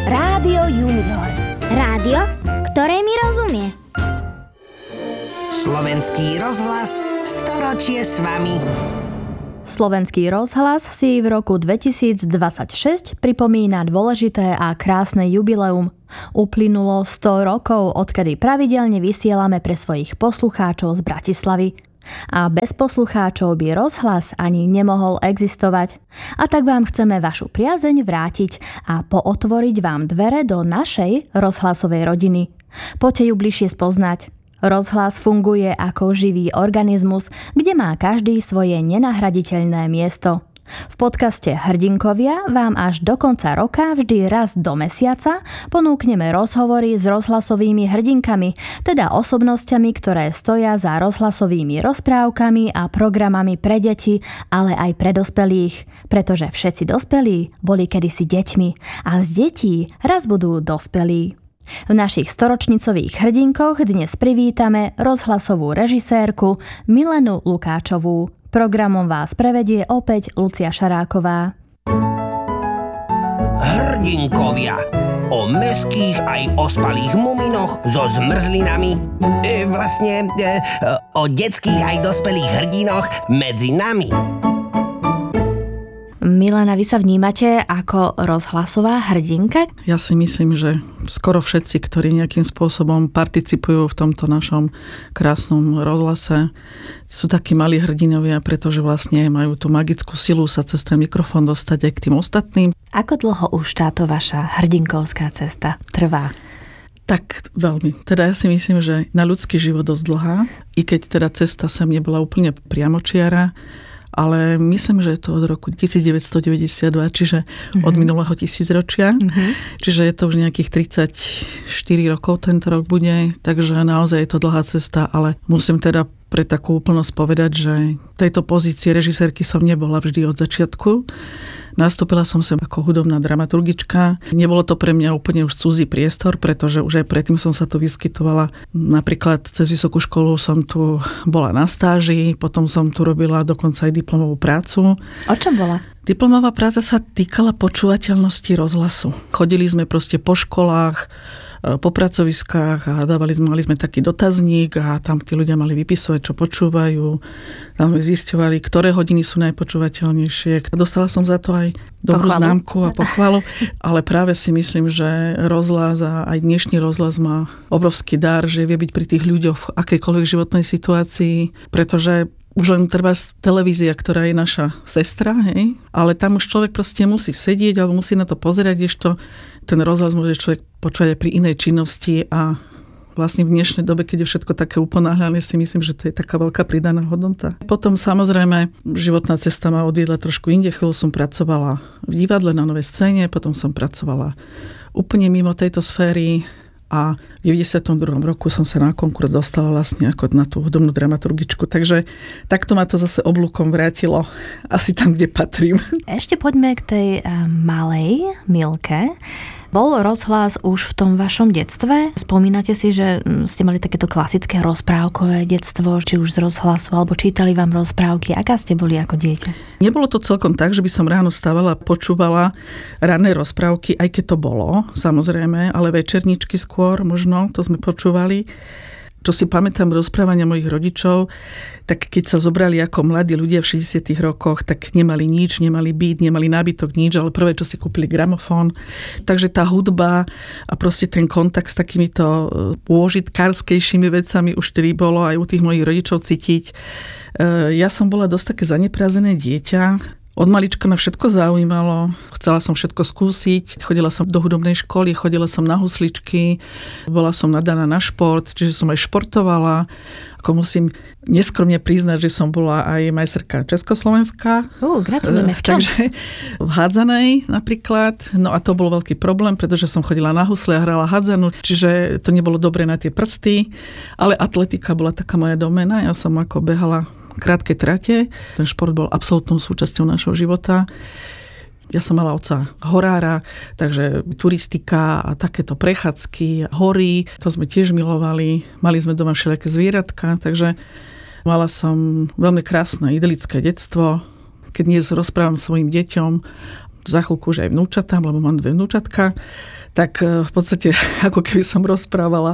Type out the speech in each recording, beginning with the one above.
Rádio Junior. Rádio, ktoré mi rozumie. Slovenský rozhlas, storočie s vami. Slovenský rozhlas si v roku 2026 pripomína dôležité a krásne jubileum. Uplynulo 100 rokov, odkedy pravidelne vysielame pre svojich poslucháčov z Bratislavy. A bez poslucháčov by rozhlas ani nemohol existovať. A tak vám chceme vašu priazeň vrátiť a pootvoriť vám dvere do našej rozhlasovej rodiny. Poďte ju bližšie spoznať. Rozhlas funguje ako živý organizmus, kde má každý svoje nenahraditeľné miesto. V podcaste Hrdinkovia vám až do konca roka vždy raz do mesiaca ponúkneme rozhovory s rozhlasovými hrdinkami, teda osobnosťami, ktoré stoja za rozhlasovými rozprávkami a programami pre deti, ale aj pre dospelých, pretože všetci dospelí boli kedysi deťmi a z detí raz budú dospelí. V našich storočnicových hrdinkoch dnes privítame rozhlasovú režisérku Milenu Lukáčovú. Programom vás prevedie opäť Lucia Šaráková. Hrdinkovia. O mäských aj ospalých muminoch so zmrzlinami. O detských aj dospelých hrdinoch medzi nami. Milena, vy sa vnímate ako rozhlasová hrdinka? Ja si myslím, že skoro všetci, ktorí nejakým spôsobom participujú v tomto našom krásnom rozhlase, sú takí malí hrdinovia, pretože vlastne majú tú magickú silu sa cez ten mikrofón dostať aj k tým ostatným. Ako dlho už táto vaša hrdinkovská cesta trvá? Tak veľmi. Teda ja si myslím, že na ľudský život dosť dlhá, i keď teda cesta sem nebola úplne priamočiara, ale myslím, že je to od roku 1992, čiže od minulého tisícročia. Čiže je to už nejakých 34 rokov tento rok bude, takže naozaj je to dlhá cesta, ale musím teda pre takú úplnosť povedať, že tejto pozície režisérky som nebola vždy od začiatku. Nastúpila som sem ako hudobná dramaturgička. Nebolo to pre mňa úplne už cudzí priestor, pretože už aj predtým som sa tu vyskytovala. Napríklad cez vysokú školu som tu bola na stáži, potom som tu robila dokonca aj diplomovú prácu. O čom bola? Diplomová práca sa týkala počúvateľnosti rozhlasu. Chodili sme proste po školách, po pracoviskách a mali sme taký dotazník a tam tí ľudia mali vypisovať, čo počúvajú. Tam sme zisťovali, ktoré hodiny sú najpočúvateľnejšie. Dostala som za to aj dobrú známku a pochvalu, ale práve si myslím, že rozhlas a aj dnešný rozhlas má obrovský dar, že vie byť pri tých ľuďoch v akejkoľvek životnej situácii, pretože už len treba televízia, ktorá je naša sestra, hej? Ale tam už človek proste musí sedieť alebo musí na to pozerať, kdežto ten rozhlas môže človek počúvať aj pri inej činnosti a vlastne v dnešnej dobe, keď je všetko také uponáhľané, si myslím, že to je taká veľká pridaná hodnota. Potom samozrejme životná cesta ma odviedla trošku inde. Chvíľu som pracovala v divadle na Novej scéne, potom som pracovala úplne mimo tejto sféry. A v 92. roku som sa na konkurs dostala vlastne ako na tú hudobnú dramaturgičku. Takže takto ma to zase oblúkom vrátilo asi tam, kde patrím. Ešte poďme k tej malej Milke. Bol rozhlas už v tom vašom detstve? Spomínate si, že ste mali takéto klasické rozprávkové detstvo, či už z rozhlasu, alebo čítali vám rozprávky? Aká ste boli ako dieťa? Nebolo to celkom tak, že by som ráno stávala a počúvala ranné rozprávky, aj keď to bolo, samozrejme, ale večerničky skôr možno, to sme počúvali. Čo si pamätám rozprávania mojich rodičov, tak keď sa zobrali ako mladí ľudia v 60. rokoch, tak nemali nič, nemali byt, nemali nábytok, nič, ale prvé, čo si kúpili, gramofón. Takže tá hudba a proste ten kontakt s takýmito pôžitkárskejšími vecami už tedy bolo aj u tých mojich rodičov cítiť. Ja som bola dosť také zaneprázdnené dieťa. Od malička ma všetko zaujímalo, chcela som všetko skúsiť, chodila som do hudobnej školy, chodila som na husličky, bola som nadaná na šport, čiže som aj športovala. Ako musím neskromne priznať, že som bola aj majsterka Československa. Gratulujeme. V čom? Takže v hádzanej napríklad. No a to bol veľký problém, pretože som chodila na husle a hrala hádzanú, čiže to nebolo dobre na tie prsty, ale atletika bola taká moja doména, ja som ako behala krátke trate. Ten šport bol absolútnou súčasťou našho života. Ja som mala otca horára, takže turistika a takéto prechádzky, hory, to sme tiež milovali. Mali sme doma všelijaké zvieratka, takže mala som veľmi krásne, idylické detstvo. Keď dnes rozprávam svojim deťom, za chvíľku už aj vnúčatám, lebo mám 2 vnúčatka, tak v podstate ako keby som rozprávala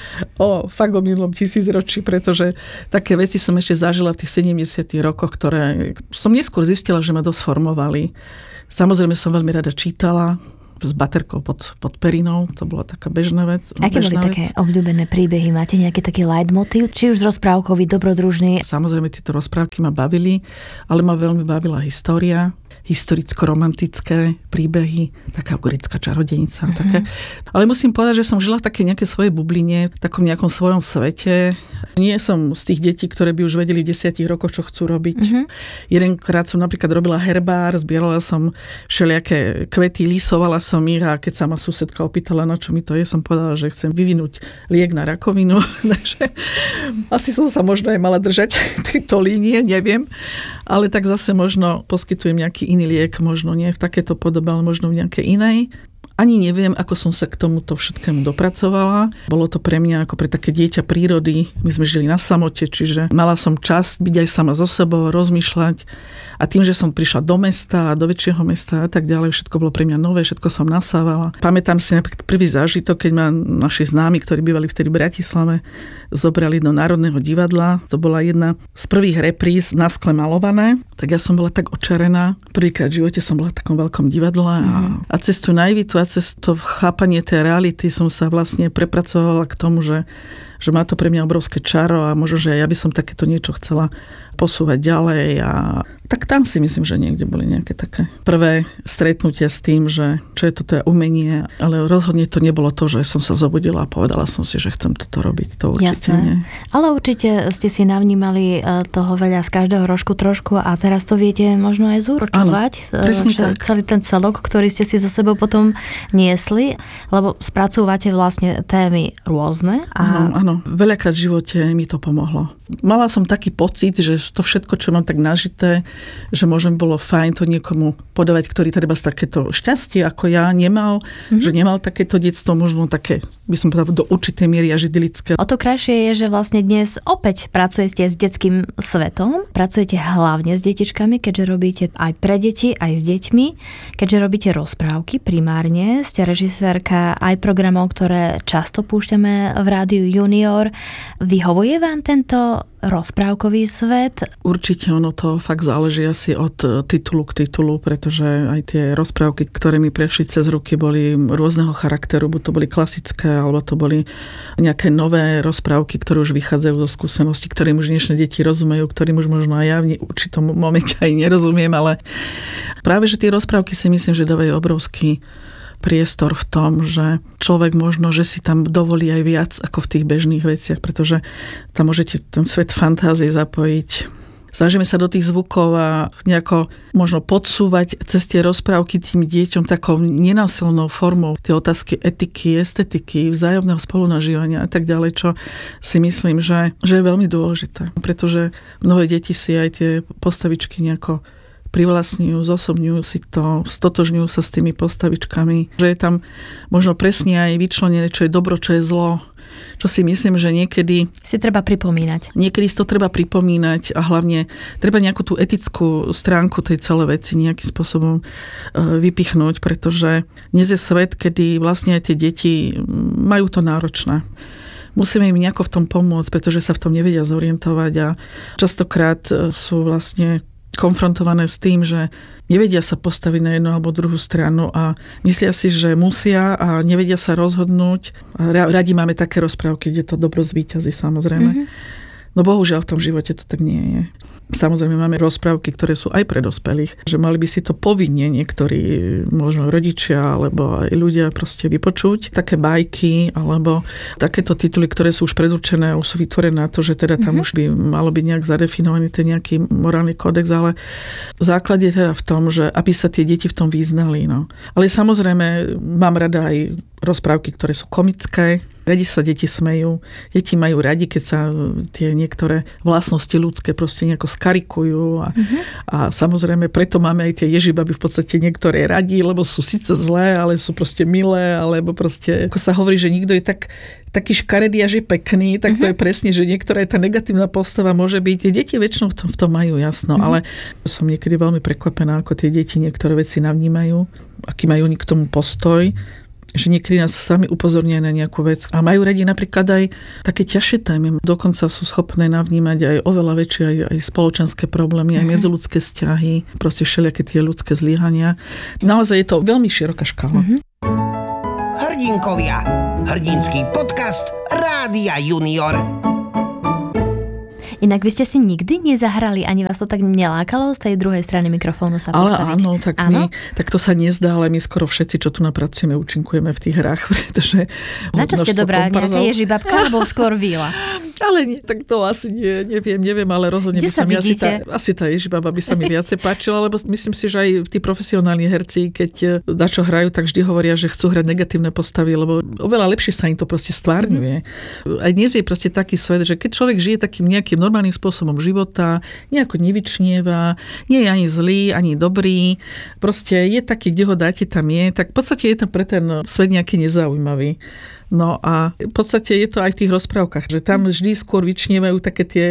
o minulom 1000 ročí, pretože také veci som ešte zažila v tých 70. rokoch, ktoré som neskôr zistila, že ma dosť formovali. Samozrejme som veľmi rada čítala, s baterkou pod perinou, to bola taká bežná vec. Aké boli také obľúbené príbehy? Máte nejaký taký leitmotív? Či už rozprávkový, dobrodružný? Samozrejme, tieto rozprávky ma bavili, ale ma veľmi bavila história, historicko-romantické príbehy, taká grecká čarodenica. Také. Ale musím povedať, že som žila v takej nejakej svojej bubline, v takom nejakom svojom svete. Nie som z tých detí, ktoré by už vedeli v 10 rokoch, čo chcú robiť. Jedenkrát som napríklad robila herbár, zbierala som všelijaké kvety, lisovala som ich a keď sa ma susedka opýtala, na čo mi to je, som povedala, že chcem vyvinúť liek na rakovinu. Takže asi som sa možno aj mala držať tejto línie, neviem. Ale tak zase možno poskytujem nejaký iný liek, možno nie v takéto podobe, ale možno v nejakej inej. Ani neviem, ako som sa k tomuto všetkému dopracovala. Bolo to pre mňa ako pre také dieťa prírody. My sme žili na samote, čiže mala som čas byť aj sama so sebou, rozmýšľať. A tým, že som prišla do mesta, do väčšieho mesta a tak ďalej, všetko bolo pre mňa nové, všetko som nasávala. Pamätám si napríklad prvý zážitok, keď ma naši známi, ktorí bývali vtedy v Bratislave, zobrali do Národného divadla. To bola jedna z prvých repríz na skle malované. Tak ja som bola tak očarená. Prvýkrát v živote som bola v takom veľkom divadle a cez tú naivitu a cez to chápanie tej reality som sa vlastne prepracovala k tomu, že má to pre mňa obrovské čaro a možno, že ja by som takéto niečo chcela posúvať ďalej a tak tam si myslím, že niekde boli nejaké také prvé stretnutia s tým, že čo je toto umenie, ale rozhodne to nebolo to, že som sa zobudila a povedala som si, že chcem toto robiť, to určite nie. Ale určite ste si navnímali toho veľa z každého rožku trošku a teraz to viete možno aj zúročovať. Celý ten celok, ktorý ste si so sebou potom niesli, lebo spracúvate vlastne témy rôzne. Áno, veľakrát v živote mi to pomohlo. Mala som taký pocit, že to všetko, čo mám tak nažité, že možno bolo fajn to niekomu podávať, ktorý treba z takéto šťastie, ako ja nemal, že nemal takéto detstvo, možno také, by som povedala, do určitej miery až idylické. O to krajšie je, že vlastne dnes opäť pracujete s detským svetom, pracujete hlavne s detičkami, keďže robíte aj pre deti, aj s deťmi, keďže robíte rozprávky primárne, ste režisérka aj programov, ktoré často púšťame v Rádiu Junior. Vyhovuje vám tento rozprávkový svet? Určite ono to fakt záleží asi od titulu k titulu, pretože aj tie rozprávky, ktoré mi prešli cez ruky, boli rôzneho charakteru, buď to boli klasické, alebo to boli nejaké nové rozprávky, ktoré už vychádzajú zo skúseností, ktorým už dnešné deti rozumejú, ktorým už možno aj ja v určitom momente aj nerozumiem, ale práve, že tie rozprávky si myslím, že dávajú obrovský priestor v tom, že človek možno, že si tam dovolí aj viac ako v tých bežných veciach, pretože tam môžete ten svet fantázie zapojiť. Snažíme sa do tých zvukov a nejako možno podsúvať cez tie rozprávky tým deťom takou nenásilnou formou tie otázky etiky, estetiky, vzájomného spolunažívania a tak ďalej, čo si myslím, že je veľmi dôležité. Pretože mnohé deti si aj tie postavičky nejako privlastňujú, zosobňujú si to, stotožňujú sa s tými postavičkami. Že je tam možno presne aj vyčlenené, čo je dobro, čo je zlo. Čo si myslím, že niekedy si treba pripomínať. Niekedy si to treba pripomínať a hlavne treba nejakú tú etickú stránku tej celej veci nejakým spôsobom vypichnúť, pretože dnes je svet, kedy vlastne aj tie deti majú to náročné. Musíme im nejako v tom pomôcť, pretože sa v tom nevedia zorientovať a častokrát sú vlastne konfrontované s tým, že nevedia sa postaviť na jednu alebo druhú stranu a myslia si, že musia a nevedia sa rozhodnúť. Radi máme také rozprávky, kde to dobro zvíťazí, samozrejme. No bohužiaľ v tom živote to tak nie je. Samozrejme máme rozprávky, ktoré sú aj pre dospelých, že mali by si to povinne niektorí, možno rodičia, alebo aj ľudia proste vypočuť. Také bajky, alebo takéto tituly, ktoré sú už predurčené, už sú vytvorené na to, že teda tam už by malo byť nejak zadefinovaný ten nejaký morálny kódex, ale základ je teda v tom, že aby sa tie deti v tom vyznali. No. Ale samozrejme mám rada aj rozprávky, ktoré sú komické, Radi sa deti smejú. Deti majú radi, keď sa tie niektoré vlastnosti ľudské proste nejako skarikujú a samozrejme preto máme aj tie ježibaby v podstate niektoré radi, lebo sú síce zlé, ale sú proste milé, alebo proste, ako sa hovorí, že nikto je taký škaredý a že pekný, tak to je presne, že niektorá tá negatívna postava môže byť. Tie deti väčšinou v tom majú jasno, ale som niekedy veľmi prekvapená, ako tie deti niektoré veci navnímajú, aký majú oni k tomu postoj, že niekedy nás sami upozornia na nejakú vec a majú radi napríklad aj také ťažšie témy. Dokonca sú schopné navnímať aj oveľa väčšie aj spoločenské problémy, aj medziľudské vzťahy, proste všelijaké tie ľudské zlyhania. Naozaj je to veľmi široká škála. Hrdinkovia. Hrdinský podcast Rádia Junior. Inak vy ste si nikdy nezahrali, ani vás to tak nelákalo z tej druhej strany mikrofónu sa postaviť? Ale áno, tak to sa nezdá, ale my skoro všetci, čo tu napracujeme, účinkujeme v tých hrách, pretože... Na čo ste dobrá, nejaká ježibabka, alebo skôr víla? Ale nie, tak to asi neviem, ale rozhodne kde by sa mi asi tá ježibaba by sa mi viacej páčila, lebo myslím si, že aj tí profesionálni herci, keď dačo hrajú, tak vždy hovoria, že chcú hrať negatívne postavy, lebo oveľa lepšie sa im to proste stvárňuje. Aj dnes je proste taký svet, že keď človek žije takým nejakým normálnym spôsobom života, nejako nevyčnieva, nie je ani zlý, ani dobrý, proste je taký, kde ho dáte, tam je, tak v podstate je to pre ten svet nejaký nezaujímavý. No a v podstate je to aj v tých rozprávkach, že tam vždy skôr vyčnievajú také tie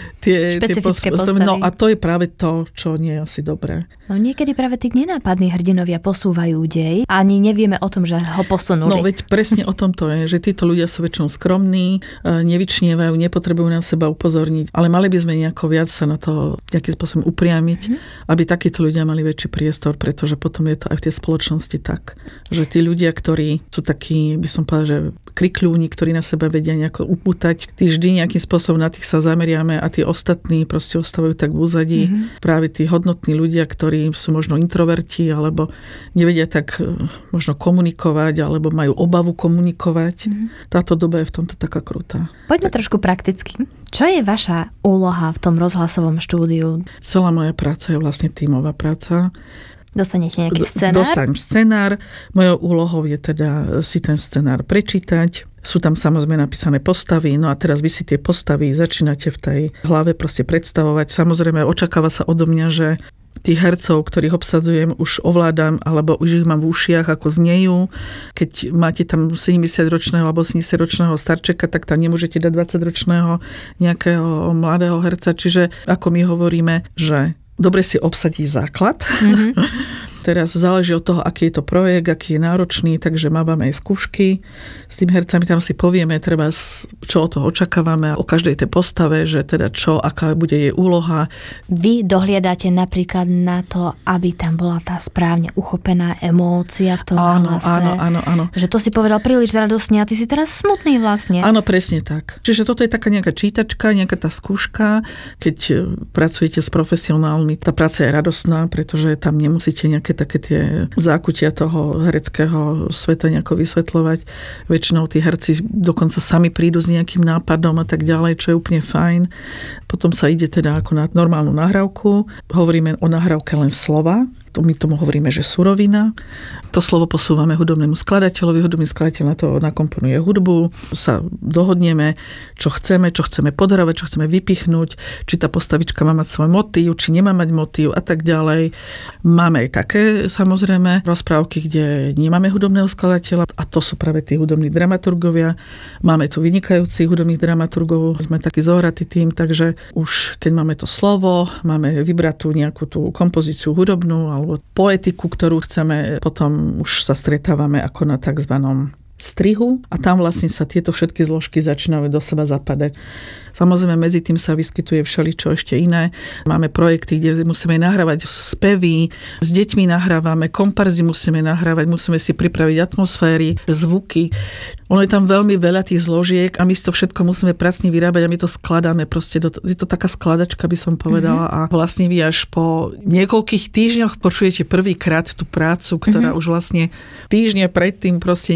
špecifické postavy. No a to je práve to, čo nie je asi dobré. No niekedy práve tí nenápadní hrdinovia posúvajú dej a ani nevieme o tom, že ho posunuli. No veď presne o tom to je, že títo ľudia sú väčšinou skromní, nevyčnievajú, nepotrebujú na seba upozorniť, ale mali by sme nejako viac sa na to nejakým spôsobom upriamiť, aby takíto ľudia mali väčší priestor, pretože potom je to aj v tej spoločnosti tak, že tí ľudia, ktorí sú takí, by som povedala, že krikľúni, ktorí na seba vedia nejako upútať. Tí vždy nejakým spôsobom na tých sa zameriame a tí ostatní proste ostávajú tak v úzadí. Práve tí hodnotní ľudia, ktorí sú možno introverti, alebo nevedia tak možno komunikovať, alebo majú obavu komunikovať. Táto doba je v tomto taká krutá. Poďme trošku prakticky. Čo je vaša úloha v tom rozhlasovom štúdiu? Celá moja práca je vlastne tímová práca. Dostanete nejaký scenár? Dostanem scenár. Mojou úlohou je teda si ten scenár prečítať. Sú tam samozrejme napísané postavy, no a teraz vy si tie postavy začínate v tej hlave proste predstavovať. Samozrejme očakáva sa odo mňa, že tých hercov, ktorých obsadzujem, už ovládam, alebo už ich mám v ušiach, ako znejú. Keď máte tam 70-ročného alebo 80-ročného starčeka, tak tam nemôžete dať 20-ročného nejakého mladého herca. Čiže ako my hovoríme, že dobre si obsadí základ. Teraz záleží od toho, aký je to projekt, aký je náročný, takže máme aj skúšky. S tým hercami tam si povieme, treba, čo od toho očakávame, o každej tej postave, že teda čo, aká bude jej úloha. Vy dohliadate napríklad na to, aby tam bola tá správne uchopená emócia v tom hlase. Áno. Že to si povedal príliš radosne a ty si teraz smutný vlastne. Áno, presne tak. Čiže toto je taká nejaká čítačka, nejaká tá skúška. Keď pracujete s profesionálmi, tá práca je radostná, pretože tam nemusíte nejaké také tie zákutia toho hereckého sveta nejako vysvetľovať. Väčšinou tí herci dokonca sami prídu s nejakým nápadom a tak ďalej, čo je úplne fajn. Potom sa ide teda ako na normálnu nahrávku. Hovoríme o nahrávke len slova. My tomu hovoríme, že surovina. To slovo posúvame hudobnému skladateľovi. Hudobný skladateľ na to nakomponuje hudbu. Sa dohodneme, čo chceme podhrávať, čo chceme vypichnúť, či tá postavička má mať svoj motív, či nemá mať motív a tak ďalej. Máme aj také samozrejme rozprávky, kde nemáme hudobného skladateľa a to sú práve tí hudobní dramaturgovia. Máme tu vynikajúcich hudobných dramaturgov. Sme taký zohratý tým, takže už keď máme to slovo, máme vybratú nejakú tú kompozíciu hudobnú alebo poetiku, ktorú chceme, potom už sa stretávame ako na takzvanom strihu a tam vlastne sa tieto všetky zložky začínajú do seba zapadať. Samozrejme, medzi tým sa vyskytuje všeličo ešte iné. Máme projekty, kde musíme nahrávať spevy, s deťmi nahrávame, komparzy musíme nahrávať, musíme si pripraviť atmosféry, zvuky. Ono je tam veľmi veľa tých zložiek a my si to všetko musíme pracne vyrábať a my to skladáme proste. Je to taká skladačka, by som povedala. A vlastne vy až po niekoľkých týždňoch počujete prvýkrát tú prácu, ktorá už vlastne týždňa predtým proste niekde skrz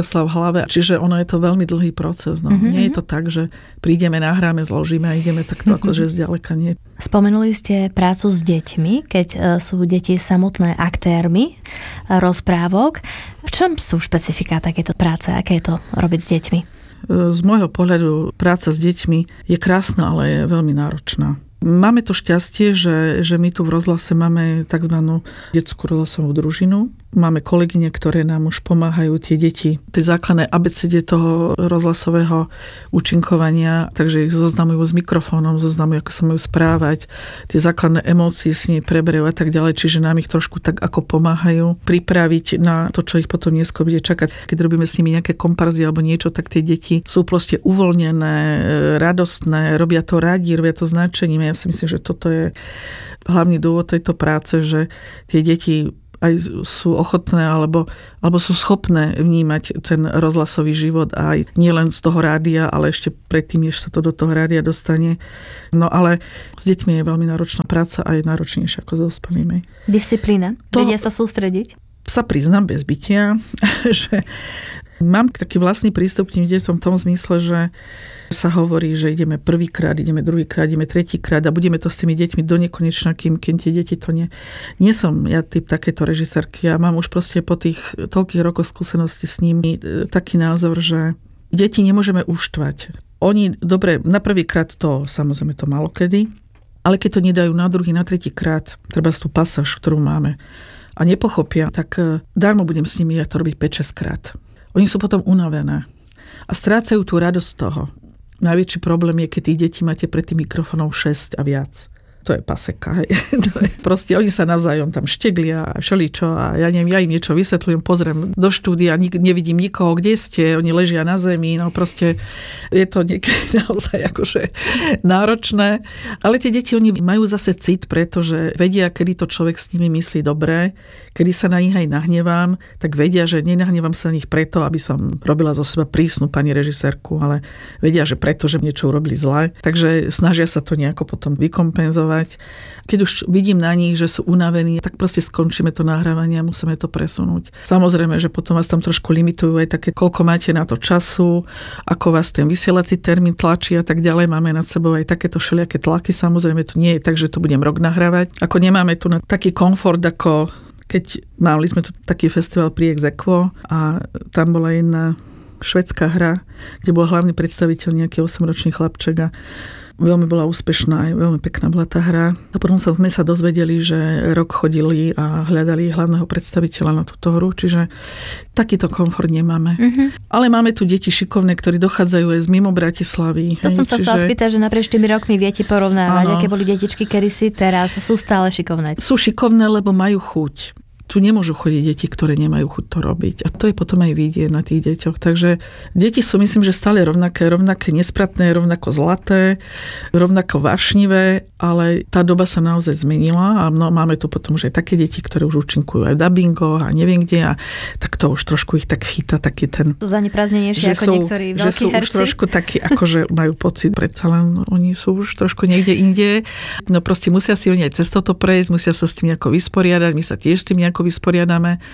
zakresla v hlave, čiže ono je to veľmi dlhý proces. No. Nie je to tak, že prídeme, nahráme, zložíme a ideme takto akože zďaleka nie. Spomenuli ste prácu s deťmi, keď sú deti samotné aktérmi rozprávok. V čom sú špecifika takéto práce? Aké je to robiť s deťmi? Z môjho pohľadu práca s deťmi je krásna, ale je veľmi náročná. Máme to šťastie, že my tu v rozhlase máme tzv. Detskú rozhlasovú družinu. Máme kolegyne, ktoré nám už pomáhajú tie deti, tie základné abecede toho rozhlasového účinkovania, takže ich zoznamujú s mikrofónom, zoznamujú, ako sa majú správať, tie základné emócie s nimi preberajú a tak ďalej, čiže nám ich trošku tak ako pomáhajú pripraviť na to, čo ich potom neskôr bude čakať. Keď robíme s nimi nejaké komparzy alebo niečo, tak tie deti sú proste uvoľnené, radostné, robia to radi, robia to značením. Ja si myslím, že toto je hlavný dôvod tejto práce, že tie deti aj sú ochotné alebo sú schopné vnímať ten rozhlasový život aj nielen z toho rádia, ale ešte predtým, než sa to do toho rádia dostane. No ale s deťmi je veľmi náročná práca a je náročnejšia ako so dospelými. Disciplína? Vedia sa sústrediť? Sa priznám bez bytia, že mám taký vlastný prístup k tým deťom v tom zmysle, že sa hovorí, že ideme prvýkrát, ideme druhýkrát, ideme tretíkrát a budeme to s tými deťmi do nekonečna, kým tie deti to nie. Nie som ja typ takéto režisérky. Ja mám už proste po tých toľkých rokoch skúsenosti s nimi taký názor, že deti nemôžeme uštvať. Oni, dobre, na prvýkrát to, samozrejme to málo kedy, ale keď to nedajú na druhý, na tretíkrát, treba tú pasáž, ktorú máme a nepochopia, tak darmo budem s nimi ja to robiť 5-6 krát. Oni sú potom unavené a strácajú tú radosť z toho. Najväčší problém je, keď tých detí máte pred tým mikrofónom 6 a viac. To je paseka. Proste oni sa navzájom tam šteglia a všeličo a ja neviem, ja im niečo vysvetľujem, pozriem do štúdia, nevidím nikoho, kde ste, oni ležia na zemi, no proste je to niekedy naozaj akože náročné. Ale tie deti, oni majú zase cit, pretože vedia, kedy to človek s nimi myslí dobre, kedy sa na nich aj nahnevám, tak vedia, že nenahnevam sa na nich preto, aby som robila zo seba prísnu pani režisérku, ale vedia, že preto, že niečo urobili zle. Takže snažia sa to nejako potom vykompenzovať. Keď už vidím na nich, že sú unavení, tak proste skončíme to nahrávanie a musíme to presunúť. Samozrejme, že potom vás tam trošku limitujú aj také, koľko máte na to času, ako vás ten vysielací termín tlačí a tak ďalej. Máme nad sebou aj takéto všelijaké tlaky. Samozrejme, to nie je tak, že to budem rok nahrávať. Ako nemáme tu na taký komfort, ako keď mali sme tu taký festival pri Exequo a tam bola jedna švédská hra, kde bol hlavný predstaviteľ nejaký 8-ročný chlapček a veľmi bola úspešná, aj veľmi pekná bola tá hra. A potom sme sa dozvedeli, že rok chodili a hľadali hlavného predstaviteľa na túto hru, čiže takýto komfort nemáme. Ale máme tu deti šikovné, ktorí dochádzajú aj z mimo Bratislavy. To som sa chcela spýtať, že naprieč tými rokmi viete porovnávať, aké boli detičky kedysi, teraz sú stále šikovné. Sú šikovné, lebo majú chuť. Tu nemôžu chodiť deti, ktoré nemajú chuť to robiť. A to je potom aj vidieť na tých deťoch. Takže deti sú, myslím, že stále rovnaké nespratné, rovnako zlaté, rovnako vášnivé, ale tá doba sa naozaj zmenila a máme tu potom už aj také deti, ktoré už účinkujú aj v dabingoch a neviem kde a tak to už trošku ich tak chytá taký ten... Sú zaneprázdnenejšie ako niektorí veľkí herci. Že sú už trošku takí, akože majú pocit, predsa len oni sú už trošku niekde inde. No proste musia si oni aj cez toto prejsť, musia sa s tým nejako vysporiadať, my sa tiež s tým nejako vysporiadame,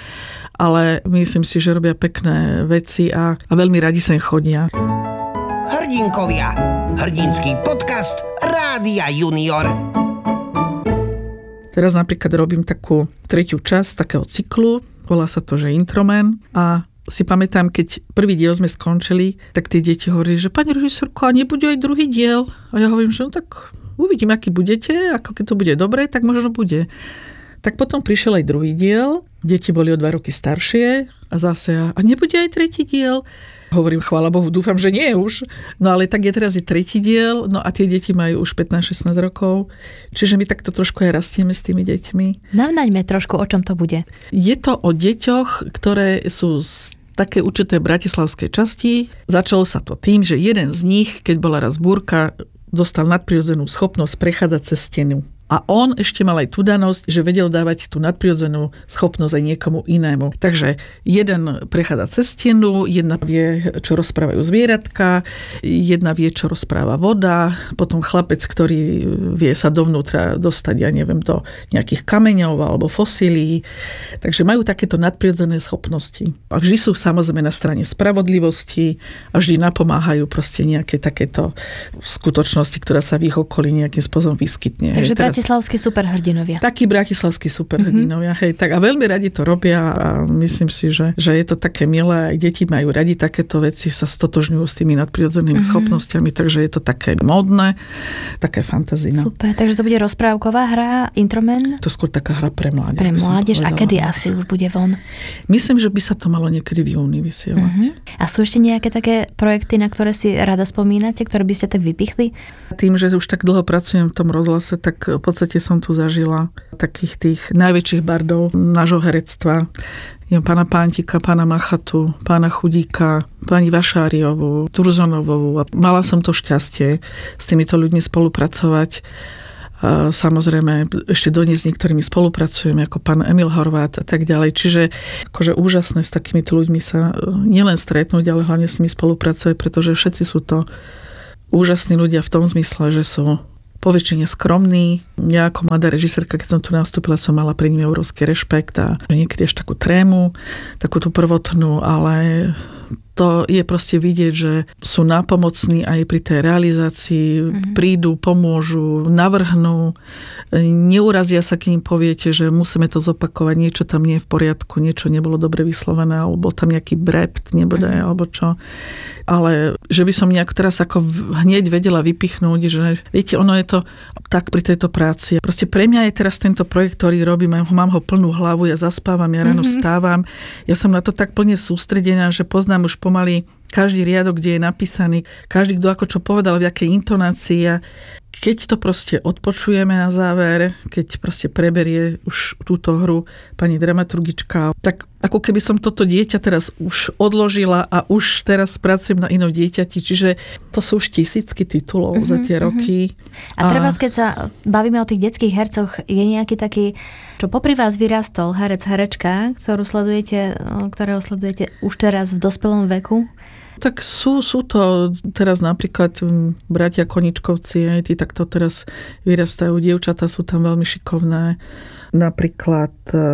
ale myslím si, že robia pekné veci a veľmi radi sem chodia. Hrdinkovia. Hrdinský podcast Rádia Junior. Teraz napríklad robím takú tretiu časť takého cyklu, volá sa to, že Introman a si pamätám, keď prvý diel sme skončili, tak tie deti hovorili, že pani režisérko, a nebude aj druhý diel? A ja hovorím, že no tak uvidím, aký budete, ako keď to bude dobre, tak možno bude. Tak potom prišiel aj druhý diel, deti boli o 2 roky staršie a zase a nebude aj tretí diel? Hovorím, chvála Bohu, dúfam, že nie už. No ale tak teraz je tretí diel, no a tie deti majú už 15-16 rokov, čiže my takto trošku aj rastieme s tými deťmi. Navnaďme trošku, o čom to bude. Je to o deťoch, ktoré sú z také určité bratislavskej časti. Začalo sa to tým, že jeden z nich, keď bola raz búrka, dostal nadprirodzenú schopnosť prechádzať cez stenu. A on ešte mal aj tú danosť, že vedel dávať tú nadprirodzenú schopnosť aj niekomu inému. Takže jeden prechádza cez stenu, jedna vie, čo rozprávajú zvieratka, jedna vie, čo rozpráva voda, potom chlapec, ktorý vie sa dovnútra dostať, ja neviem, do nejakých kameňov alebo fosílií. Takže majú takéto nadprirodzené schopnosti. A vždy sú samozrejme na strane spravodlivosti a vždy napomáhajú proste nejaké takéto skutočnosti, ktorá sa v ich okolí nejakým spôsobom vyskytne. Takže bratislavskí superhrdinovia. Takí bratislavskí superhrdinovia, hej. Tak a veľmi radi to robia a myslím si, že je to také milé. Aj deti majú radi takéto veci, sa stotožňujú s tými nadprirodzenými schopnosťami, takže je to také módne, také fantazína. Super, takže to bude rozprávková hra Introman? To skôr taká hra pre mládež. Pre mládež. A kedy asi už bude von? Myslím, že by sa to malo niekedy v júni vysielať. A sú ešte nejaké také projekty, na ktoré si rada spomínate, ktoré by ste tak vypichli? Tým, že už tak dlho pracujem v tom rozhlase, tak v podstate som tu zažila takých tých najväčších bardov nášho herectva. Pána Pántika, pána Machatu, pána Chudíka, pani Vašáriovú, Turzonovú. A mala som to šťastie s týmito ľuďmi spolupracovať. A samozrejme, ešte dodnes s niektorými spolupracujeme, ako pán Emil Horvát a tak ďalej. Čiže akože úžasné s takýmito ľuďmi sa nielen stretnúť, ale hlavne s nimi spolupracovať, pretože všetci sú to úžasní ľudia v tom zmysle, že sú poväčšine skromní. Ja ako mladá režisérka, keď som tu nastúpila, som mala pre nimi obrovský rešpekt a niekedy až takú trému, takú tú prvotnú, ale to je proste vidieť, že sú nápomocní aj pri tej realizácii, prídu, pomôžu, navrhnú, neurazia sa, keď im poviete, že musíme to zopakovať, niečo tam nie je v poriadku, niečo nebolo dobre vyslovené, alebo tam nejaký brept nebude, alebo čo. Ale že by som nejak teraz ako hneď vedela vypichnúť, že viete, ono je to tak pri tejto práci. Proste pre mňa je teraz tento projekt, ktorý robím, mám ho plnú hlavu, ja zaspávam, ja ráno vstávam, ja som na to tak plne sústredená, že poznám už pomaly každý riadok, kde je napísaný, každý, kto ako čo povedal, v jakej intonácii. A keď to proste odpočujeme na záver, keď proste preberie už túto hru pani dramaturgička, tak ako keby som toto dieťa teraz už odložila a už teraz pracujem na inom dieťati. Čiže to sú už tisícky titulov za tie roky. A treba, keď sa bavíme o tých detských hercoch, je nejaký taký, čo popri vás vyrastol herec, herečka, ktorého sledujete už teraz v dospelom veku? Tak sú to teraz napríklad bratia Koničkovci, aj tí takto teraz vyrastajú. Dievčatá sú tam veľmi šikovné. Napríklad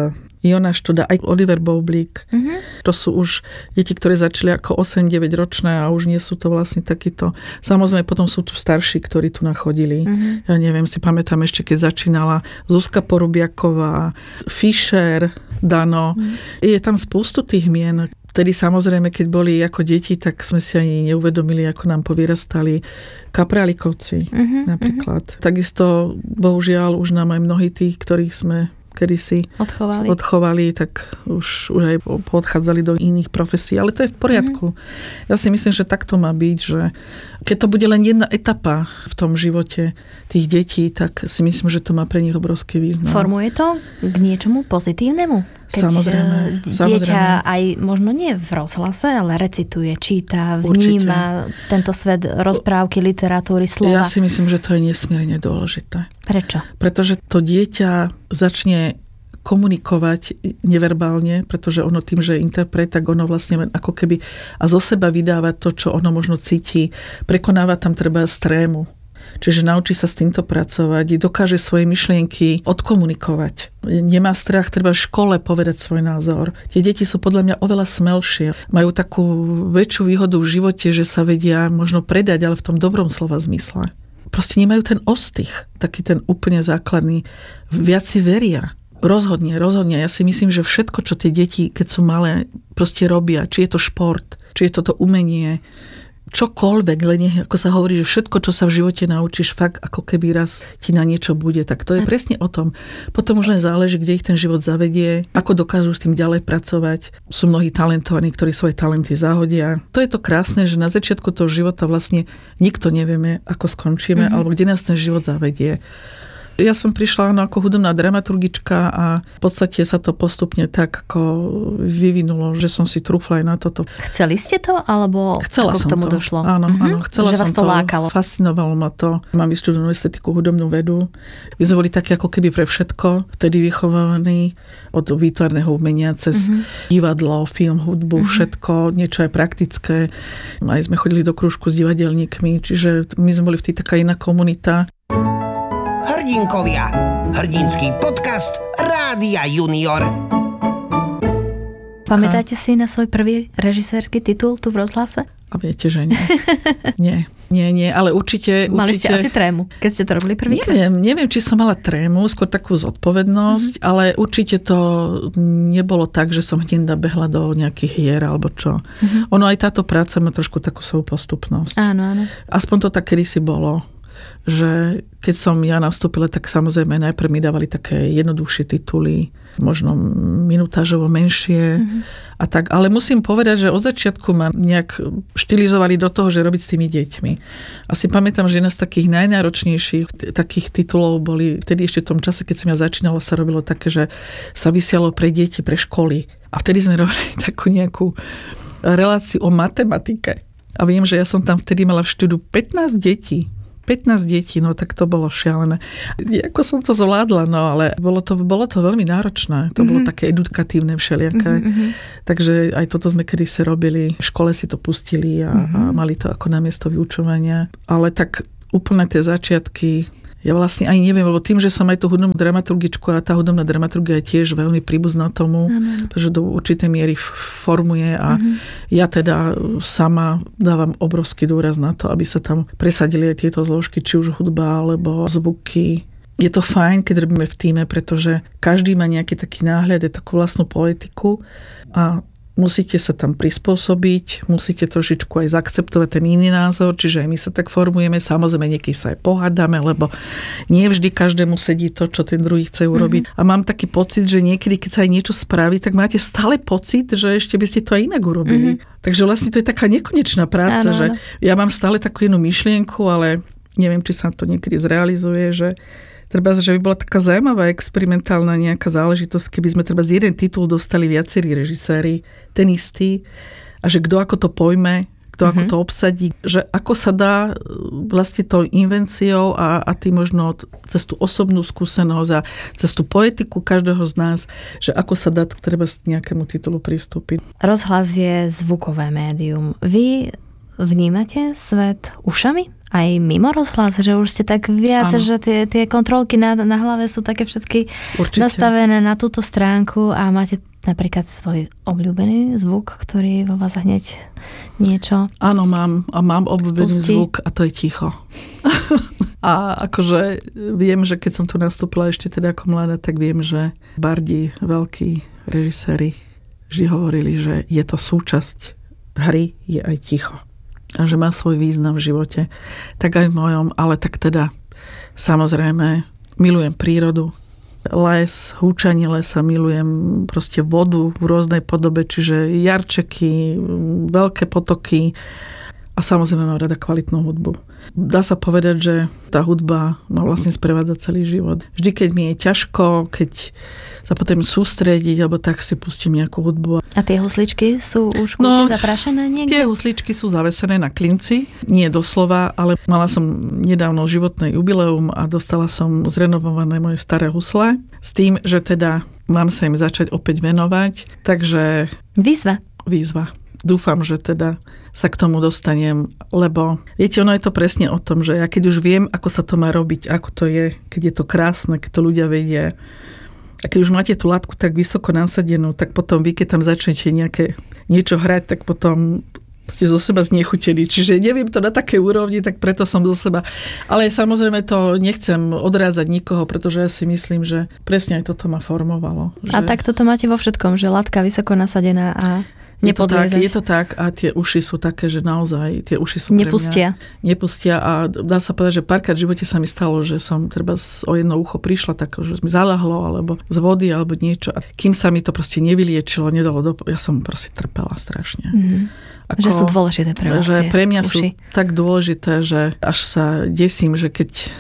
Jona Študa, aj Oliver Boublík. To sú už deti, ktoré začali ako 8-9 ročné a už nie sú to vlastne takíto. Samozrejme, potom sú tu starší, ktorí tu nachodili. Ja neviem, si pamätám ešte, keď začínala Zuzka Porubiaková, Fischer, Dano. Je tam spústu tých mien. Vtedy samozrejme, keď boli ako deti, tak sme si ani neuvedomili, ako nám povyrastali Kaprálikovci napríklad. Takisto, bohužiaľ, už nám aj mnohí tých, ktorých sme kedysi odchovali, tak už aj odchádzali do iných profesí. Ale to je v poriadku. Ja si myslím, že takto má byť, že keď to bude len jedna etapa v tom živote tých detí, tak si myslím, že to má pre nich obrovský význam. Formuje to k niečomu pozitívnemu? Keď samozrejme. Dieťa aj možno nie v rozhlase, ale recituje, číta, vníma tento svet rozprávky, literatúry, slova. Ja si myslím, že to je nesmierne dôležité. Prečo? Pretože to dieťa začne komunikovať neverbálne, pretože ono tým, že je interpret, tak ono vlastne ako keby a zo seba vydáva to, čo ono možno cíti. Prekonáva tam treba strému. Čiže naučí sa s týmto pracovať, dokáže svoje myšlienky odkomunikovať. Nemá strach treba v škole povedať svoj názor. Tie deti sú podľa mňa oveľa smelšie. Majú takú väčšiu výhodu v živote, že sa vedia možno predať, ale v tom dobrom slova zmysle. Proste nemajú ten ostych, taký ten úplne základný. Viac si veria. Rozhodne. Ja si myslím, že všetko, čo tie deti, keď sú malé, proste robia, či je to šport, či je toto umenie, čokoľvek, len ako sa hovorí, že všetko, čo sa v živote naučíš, fakt ako keby raz ti na niečo bude. Tak to je presne o tom. Potom už len záleží, kde ich ten život zavedie, ako dokážu s tým ďalej pracovať. Sú mnohí talentovaní, ktorí svoje talenty zahodia. To je to krásne, že na začiatku toho života vlastne nikto nevieme, ako skončíme, alebo kde nás ten život zavedie. Ja som prišla ako hudobná dramaturgička a v podstate sa to postupne tak ako vyvinulo, že som si trúfla aj na toto. Chceli ste to, alebo chcela ako k tomu došlo? Áno, chcela že vás som to lákalo. Fascinovalo ma to. Mám vyštudovanú estetiku, hudobnú vedu. My sme boli takí ako keby pre všetko, vtedy vychovaní od výtvarného umenia cez divadlo, film, hudbu, všetko, niečo aj praktické. Aj sme chodili do krúžku s divadelníkmi, čiže my sme boli vtedy taká iná komunita. Hrdinkovia. Hrdinský podcast Rádia Junior. Pamätáte si na svoj prvý režisérsky titul tu v rozhlase? A viete, že nie. Nie, ale určite... Mali ste asi trému, keď ste to robili prvýkrát? Neviem, či som mala trému, skôr takú zodpovednosť, ale určite to nebolo tak, že som hneď nabehla do nejakých hier alebo čo. Ono aj táto práca má trošku takú svoju postupnosť. Áno. Aspoň to tak kedysi bolo, že keď som ja nastúpila, tak samozrejme najprv mi dávali také jednoduchšie tituly, možno minutážovo menšie a tak. Ale musím povedať, že od začiatku ma nejak štilizovali do toho, že robiť s tými deťmi. Asi pamätám, že jedna z takých najnáročnejších takých titulov boli, vtedy ešte v tom čase, keď som ja začínala, sa robilo také, že sa vysialo pre deti, pre školy. A vtedy sme robili takú nejakú reláciu o matematike. A viem, že ja som tam vtedy mala v štúdiu 15 detí, no tak to bolo šialené. Ako som to zvládla, no ale bolo to veľmi náročné. To bolo také edukatívne všelijaké. Takže aj toto sme kedysi robili. V škole si to pustili a mali to ako namiesto vyučovania. Ale tak úplne tie začiatky, ja vlastne ani neviem, lebo tým, že som aj tú hudobnú dramaturgičku a tá hudobná dramaturgia je tiež veľmi príbuzná tomu, pretože do určitej miery formuje a ja teda sama dávam obrovský dôraz na to, aby sa tam presadili aj tieto zložky, či už hudba alebo zvuky. Je to fajn, keď robíme v tíme, pretože každý má nejaký taký náhľad, je takú vlastnú poetiku a musíte sa tam prispôsobiť, musíte trošičku aj zaakceptovať ten iný názor, čiže aj my sa tak formujeme, samozrejme niekedy sa aj pohádame, lebo nie vždy každému sedí to, čo ten druhý chce urobiť. A mám taký pocit, že niekedy, keď sa aj niečo spraví, tak máte stále pocit, že ešte by ste to aj inak urobili. Takže vlastne to je taká nekonečná práca, že ja mám stále takú jednu myšlienku, ale neviem, či sa to niekedy zrealizuje, že treba, že by bola taká zaujímavá experimentálna nejaká záležitosť, keby sme treba z jeden titul dostali viacerí režiséri, ten istý, a že kto ako to pojme, kto ako to obsadí, že ako sa dá vlastne tou invenciou a tým možno cez tú osobnú skúsenosť a cez tú poetiku každého z nás, že ako sa dá treba k nejakému titulu pristúpiť. Rozhlas je zvukové médium. Vy vnímate svet ušami? Aj mimo rozhlas, že už ste tak viac, že tie kontrolky na hlave sú také všetky nastavené na túto stránku a máte napríklad svoj obľúbený zvuk, ktorý vo vás hneď niečo Áno, mám obľúbený zvuk a to je ticho. A akože viem, že keď som tu nastúpila ešte teda ako mladá, tak viem, že bardi, veľkí režiséri vždy hovorili, že je to súčasť hry, je aj ticho. A že má svoj význam v živote. Tak aj v mojom, ale tak teda samozrejme milujem prírodu, les, húčanie lesa, milujem proste vodu v rôznej podobe, čiže jarčeky, veľké potoky a samozrejme mám rada kvalitnú hudbu. Dá sa povedať, že tá hudba ma vlastne sprevádza celý život. Vždy, keď mi je ťažko, keď sa potrebujem sústrediť, alebo tak si pustím nejakú hudbu. A tie husličky sú už zaprašené niekde? Tie husličky sú zavesené na klinci, nie doslova, ale mala som nedávno životné jubileum a dostala som zrenovované moje staré husle s tým, že teda mám sa im začať opäť venovať. Takže... Výzva. Dúfam, že teda sa k tomu dostanem, lebo viete, ono je to presne o tom, že ja keď už viem, ako sa to má robiť, ako to je, keď je to krásne, keď to ľudia vedia, a keď už máte tú látku tak vysoko nasadenú, tak potom vy, keď tam začnete niečo hrať, tak potom ste zo seba znechutení. Čiže neviem to na také úrovni, tak preto som zo seba. Ale samozrejme to nechcem odrázať nikoho, pretože ja si myslím, že presne aj toto ma formovalo. Že... A tak toto máte vo všetkom, že látka vysoko nasadená a nepodliezať. Je to tak a tie uši sú také, že naozaj tie uši sú pre mňa... Nepustia a dá sa povedať, že párkrát v živote sa mi stalo, že som treba o jedno ucho prišla tak, že mi zalahlo alebo z vody alebo niečo a kým sa mi to proste nevyliečilo, nedalo ja som proste trpela strašne. Že sú dôležité pre vás že pre mňa uši. Sú tak dôležité, že až sa desím, že keď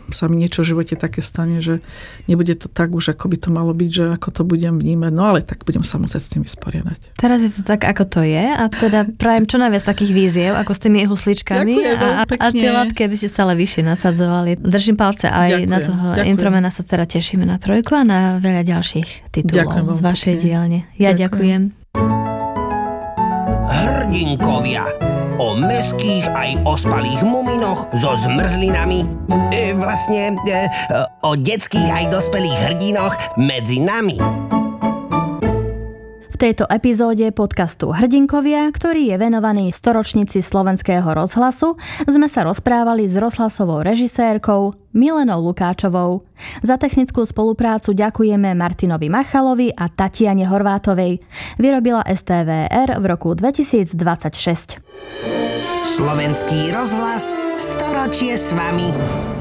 sa mi niečo v živote také stane, že nebude to tak už, ako by to malo byť, že ako to budem vnímať. No ale tak budem sa musieť s tým vysporiadať. Teraz je to tak, ako to je a teda prajem čo najviac takých víziev, ako s tými husličkami a tie látky, aby ste sa ale vyššie nasadzovali. Držím palce aj na toho Intromena, sa teda tešíme na 3 a na veľa ďalších titulov z vašej dielne. Ja ďakujem. Hrdinkovia. O meských aj ospalých muminoch so zmrzlinami. O detských aj dospelých hrdinoch medzi nami. V tejto epizóde podcastu Hrdinkovia, ktorý je venovaný storočnici Slovenského rozhlasu, sme sa rozprávali s rozhlasovou režisérkou Milenou Lukáčovou. Za technickú spoluprácu ďakujeme Martinovi Machalovi a Tatiane Horvátovej. Vyrobila STVR v roku 2026. Slovenský rozhlas, storočie s vami.